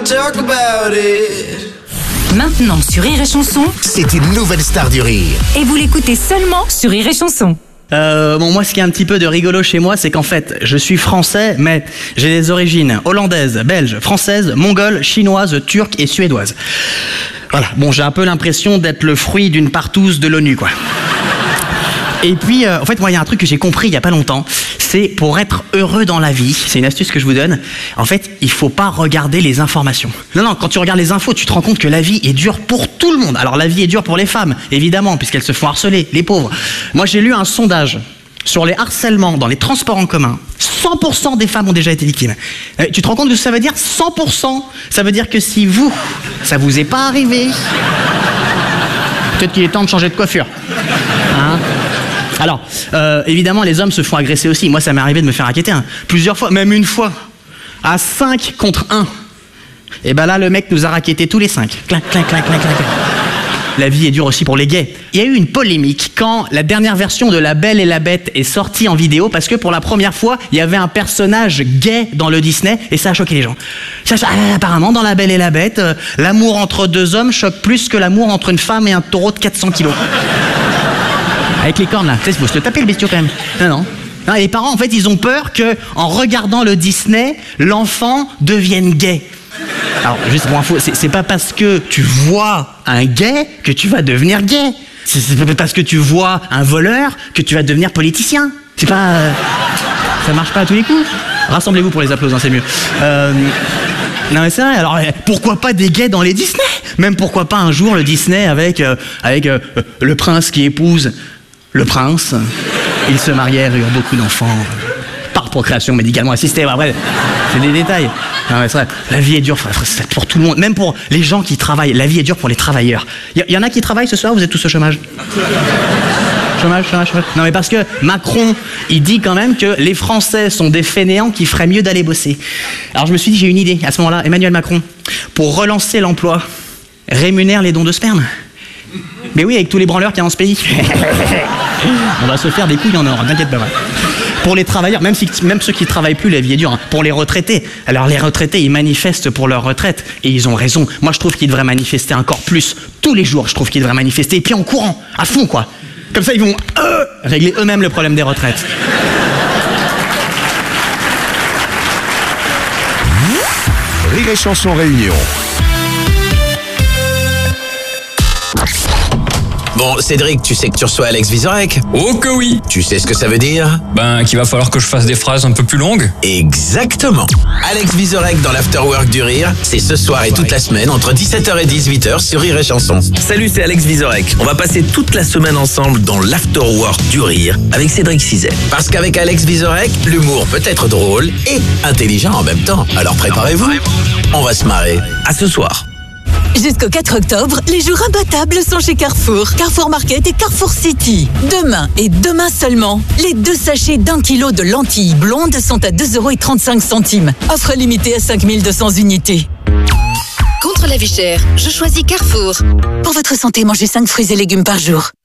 talk about it. Maintenant sur Rire et Chanson, C'est une nouvelle star du rire. et vous l'écoutez seulement sur Rire et Chanson. Moi, ce qui est un petit peu de rigolo chez moi, c'est qu'en fait, je suis français, mais j'ai des origines hollandaises, belges, françaises, mongoles, chinoises, turques et suédoises. Voilà, bon, j'ai un peu l'impression d'être le fruit d'une partouze de l'ONU, quoi. Et puis, en fait, moi, il y a un truc que j'ai compris il y a pas longtemps, c'est pour être heureux dans la vie, c'est une astuce que je vous donne, en fait, il faut pas regarder les informations. Non, quand tu regardes les infos, tu te rends compte que la vie est dure pour tout le monde. Alors, la vie est dure pour les femmes, évidemment, puisqu'elles se font harceler, les pauvres. Moi, j'ai lu un sondage sur les harcèlements dans les transports en commun. 100% des femmes ont déjà été victimes. Tu te rends compte de ce que ça veut dire ? 100%. Ça veut dire que si vous, ça vous est pas arrivé, peut-être qu'il est temps de changer de coiffure. Hein ? Alors, évidemment, les hommes se font agresser aussi. Moi, ça m'est arrivé de me faire racketter plusieurs fois, même une fois, à 5 contre 1. Et ben là, le mec nous a rackettés tous les 5. Clac, clac, clac, clac, clac. La vie est dure aussi pour les gays. Il y a eu une polémique quand la dernière version de La Belle et la Bête est sortie en vidéo parce que pour la première fois, il y avait un personnage gay dans le Disney et ça a choqué les gens. Apparemment, dans La Belle et la Bête, l'amour entre deux hommes choque plus que l'amour entre une femme et un taureau de 400 kilos. Avec les cornes là, tu sais, il faut se le taper le bestiau quand même. Non. Les parents en fait ils ont peur que en regardant le Disney, l'enfant devienne gay. Alors juste pour info, c'est pas parce que tu vois un gay que tu vas devenir gay. C'est pas parce que tu vois un voleur que tu vas devenir politicien. C'est pas... ça marche pas à tous les coups. Rassemblez-vous pour les applaudissements, c'est mieux. Non mais c'est vrai, alors pourquoi pas des gays dans les Disney ? Même pourquoi pas un jour le Disney avec le prince qui épouse le prince. Ils se marièrent et eurent beaucoup d'enfants par procréation médicalement assistée. Après, c'est des détails. Non, mais c'est vrai, la vie est dure c'est pour tout le monde, même pour les gens qui travaillent. La vie est dure pour les travailleurs. Il y en a qui travaillent ce soir, vous êtes tous au chômage. Chômage. Non mais parce que Macron, il dit quand même que les Français sont des fainéants qui feraient mieux d'aller bosser. Alors je me suis dit, j'ai une idée à ce moment-là, Emmanuel Macron, pour relancer l'emploi, rémunère les dons de sperme. Mais oui, avec tous les branleurs qu'il y a dans ce pays. On va se faire des couilles en or, t'inquiète pas. Ouais. Pour les travailleurs, même ceux qui travaillent plus, la vie est dure. Hein. Pour les retraités. Alors les retraités, ils manifestent pour leur retraite. Et ils ont raison. Moi, je trouve qu'ils devraient manifester encore plus. Tous les jours, je trouve qu'ils devraient manifester. Et puis en courant, à fond, quoi. Comme ça, ils vont régler eux-mêmes le problème des retraites. Rire et Chanson Réunion. Bon, Cédric, tu sais que tu reçois Alex Vizorek? Oh que oui. Tu sais ce que ça veut dire? Ben, qu'il va falloir que je fasse des phrases un peu plus longues. Exactement. Alex Vizorek dans l'Afterwork du Rire, c'est ce soir et toute la semaine entre 17h et 18h sur Rire et Chanson. Salut, c'est Alex Vizorek. On va passer toute la semaine ensemble dans l'Afterwork du Rire avec Cédric Cizet. Parce qu'avec Alex Vizorek, l'humour peut être drôle et intelligent en même temps. Alors préparez-vous, on va se marrer. À ce soir. Jusqu'au 4 octobre, les jours imbattables sont chez Carrefour. Carrefour Market et Carrefour City. Demain et demain seulement, les 2 sachets d'1 kilo de lentilles blondes sont à 2,35 €. Offre limitée à 5200 unités. Contre la vie chère, je choisis Carrefour. Pour votre santé, mangez 5 fruits et légumes par jour.